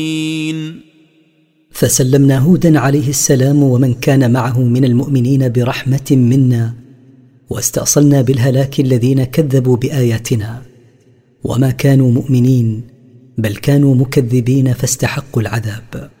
فسلمنا هودا عليه السلام ومن كان معه من المؤمنين برحمة منا، واستأصلنا بالهلاك الذين كذبوا بآياتنا، وما كانوا مؤمنين بل كانوا مكذبين فاستحقوا العذاب.